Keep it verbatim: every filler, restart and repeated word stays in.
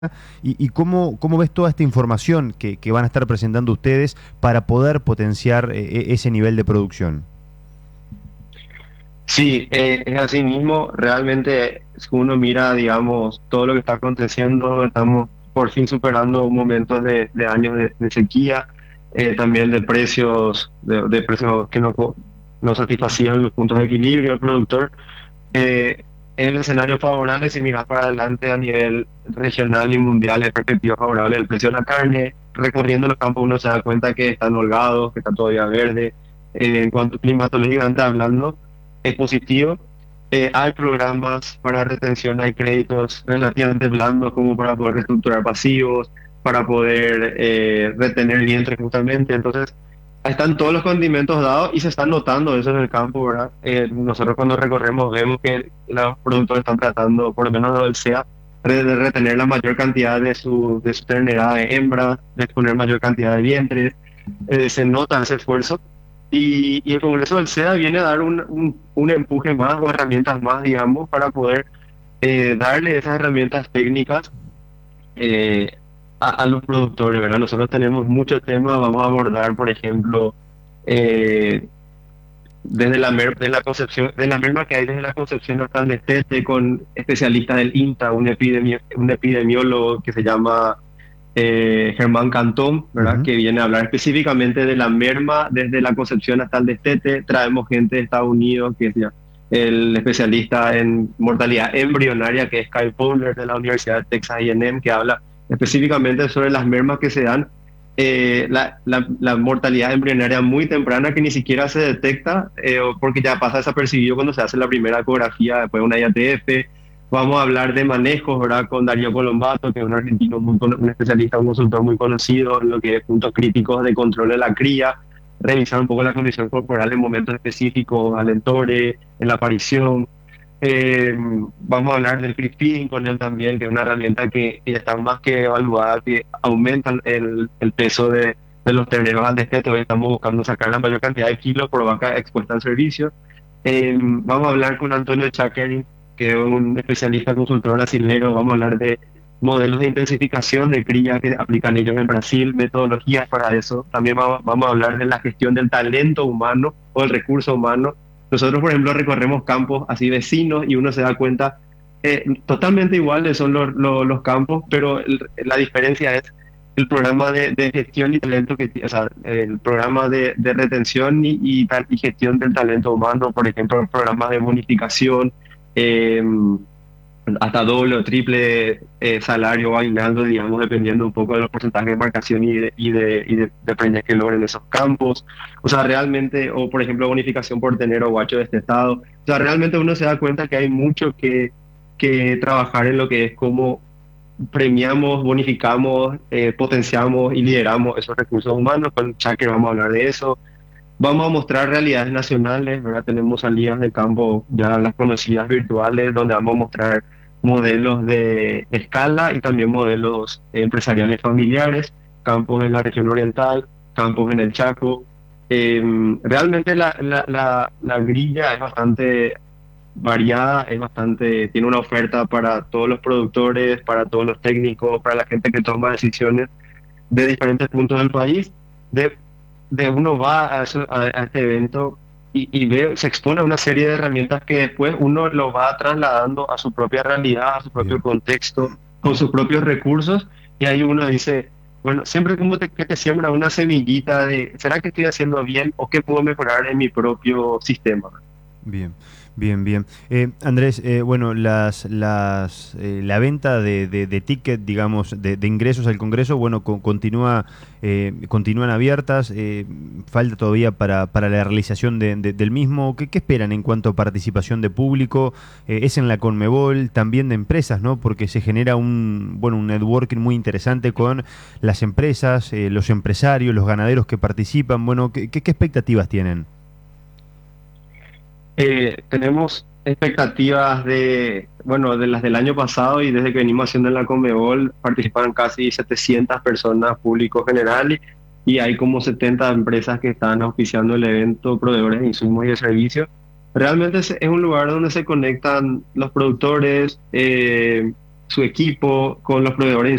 y, y cómo, cómo ves toda esta información que, que van a estar presentando ustedes para poder potenciar eh, ese nivel de producción. Sí, eh, es así mismo. Realmente, si uno mira, digamos, todo lo que está aconteciendo, estamos por fin superando momentos de, de años de, de sequía, eh, también de precios, de, de precios que no, co- no satisfacían los puntos de equilibrio del productor. Eh, en el escenario favorable, si miras para adelante a nivel regional y mundial, es perspectiva favorable el precio de la carne. Recorriendo los campos uno se da cuenta que están holgados, que está todavía verde. Eh, en cuanto climatológicamente hablando, es positivo. Eh, hay programas para retención, hay créditos relativamente blandos como para poder reestructurar pasivos, para poder eh, retener vientre justamente. Entonces, están todos los condimentos dados y se están notando eso en el campo, ¿verdad? Eh, nosotros cuando recorremos vemos que los productores están tratando, por lo menos lo del S E A, de de retener la mayor cantidad de su, de su ternera de hembra, de exponer mayor cantidad de vientres. Eh, se nota ese esfuerzo. Y, y el Congreso del S E A viene a dar un, un, un empuje más o herramientas más, digamos, para poder eh, darle esas herramientas técnicas eh, a, a los productores, ¿verdad? Nosotros tenemos muchos temas, vamos a abordar, por ejemplo, eh, desde la, mer- de la concepción, de la merma que hay desde la concepción hasta el destete, con especialistas del INTA, un, epidemi- un epidemiólogo que se llama eh, Germán Cantón, ¿verdad? Ujú. Que viene a hablar específicamente de la merma desde la concepción hasta el destete. Traemos gente de Estados Unidos, que es ya el especialista en mortalidad embrionaria, que es Kyle Fowler de la Universidad de Texas A and M, que habla específicamente sobre las mermas que se dan, eh, la, la, la mortalidad embrionaria muy temprana que ni siquiera se detecta, eh, o porque ya pasa desapercibido cuando se hace la primera ecografía después de una I A T F. Vamos a hablar de manejos, ¿verdad? Con Darío Colombato, que es un argentino, muy, cono- un especialista, un consultor muy conocido en lo que es puntos críticos de control de la cría, revisar un poco la condición corporal en momentos específicos, alentores, en la aparición. Eh, vamos a hablar del free feeding con él también, que es una herramienta que, que está más que evaluada, que aumenta el, el peso de, de los terneros al destete. Hoy estamos buscando sacar la mayor cantidad de kilos por vaca expuesta al servicio. Eh, vamos a hablar con Antonio Chakering, que es un especialista consultor brasileño. Vamos a hablar de modelos de intensificación de cría que aplican ellos en Brasil, metodologías para eso. También vamos, vamos a hablar de la gestión del talento humano o el recurso humano. Nosotros, por ejemplo, recorremos campos así vecinos y uno se da cuenta, eh, totalmente iguales son los, los, los campos, pero el- la diferencia es el programa de, de gestión y talento, que, o sea, el programa de, de retención y, y, tal- y gestión del talento humano, por ejemplo, el programa de bonificación, eh, hasta doble o triple eh, salario o aguinaldo, digamos, dependiendo un poco de los porcentajes de marcación y de, y de, y de, de premios que logren esos campos. O sea, realmente, o por ejemplo, bonificación por tener o guacho de este estado. O sea, realmente uno se da cuenta que hay mucho que, que trabajar en lo que es cómo premiamos, bonificamos, eh, potenciamos y lideramos esos recursos humanos. Con Chaker vamos a hablar de eso. Vamos a mostrar realidades nacionales, ¿verdad? Tenemos salidas de campo, ya las conocidas virtuales, donde vamos a mostrar modelos de escala y también modelos empresariales familiares, campos en la región oriental, campos en el Chaco. Eh, realmente la, la, la, la grilla es bastante variada, es bastante, tiene una oferta para todos los productores, para todos los técnicos, para la gente que toma decisiones de diferentes puntos del país. De, de uno va a, eso- a- a este evento y, y ve, se expone a una serie de herramientas que después uno lo va trasladando a su propia realidad, a su propio Bien. contexto, con sus propios recursos, y ahí uno dice, bueno, siempre como te, que te siembra una semillita de, ¿será que estoy haciendo bien o qué puedo mejorar en mi propio sistema? Bien, bien, bien. Eh, Andrés, eh, bueno, las, las, eh, la venta de, de, de ticket, digamos, de, de ingresos al Congreso, bueno, co- continúa, eh, continúan abiertas. Eh, falta todavía para, para la realización de- de- del mismo. ¿Qué, qué esperan en cuanto a participación de público? Eh, es en la Conmebol, también de empresas, ¿no? Porque se genera un, bueno, un networking muy interesante con las empresas, eh, los empresarios, los ganaderos que participan. Bueno, ¿qué, qué qué expectativas tienen? Eh, tenemos expectativas de, bueno, de las del año pasado y desde que venimos haciendo en la Conmebol participan casi setecientas personas, público general, y hay como setenta empresas que están auspiciando el evento, proveedores de insumos y de servicios. Realmente es, es un lugar donde se conectan los productores, eh, su equipo, con los proveedores